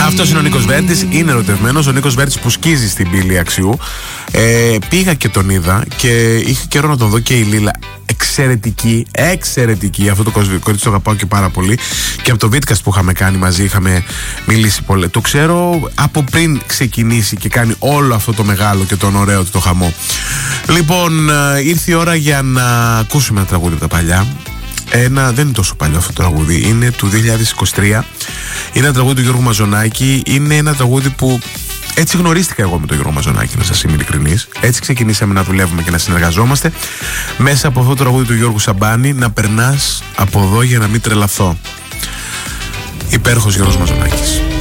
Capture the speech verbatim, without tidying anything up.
Αυτός είναι ο Νίκος Βέρτης, είναι ερωτευμένος. Ο Νίκος Βέρτης που σκίζει στην πύλη Αξιού. Ε, πήγα και τον είδα και είχα καιρό να τον δω, και η Λίλα εξαιρετική, εξαιρετική. Αυτό το κορίτσι το αγαπάω και πάρα πολύ. Και από το Βίτκαστ που είχαμε κάνει μαζί, είχαμε μιλήσει πολύ. Το ξέρω από πριν ξεκινήσει και κάνει όλο αυτό το μεγάλο και τον ωραίο του το χαμό. Λοιπόν, ήρθε η ώρα για να ακούσουμε ένα τραγούδι από τα παλιά. Ένα, δεν είναι τόσο παλιό αυτό το τραγούδι, είναι του δύο χιλιάδες είκοσι τρία. Είναι ένα τραγούδι του Γιώργου Μαζονάκη. Είναι ένα τραγούδι που έτσι γνωρίστηκα εγώ με τον Γιώργο Μαζονάκη, να σας είμαι ειλικρινής. Έτσι ξεκινήσαμε να δουλεύουμε και να συνεργαζόμαστε. Μέσα από αυτό το τραγούδι του Γιώργου Σαμπάνη, να περνάς από εδώ για να μην τρελαθώ. Υπέροχος Γιώργος Μαζονάκης.